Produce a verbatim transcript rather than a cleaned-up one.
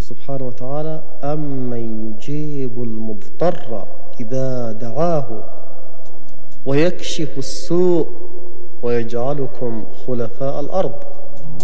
سبحانه وتعالى: أمن يجيب المضطر إذا دعاه ويكشف السوء ويجعلكم خلفاء الأرض.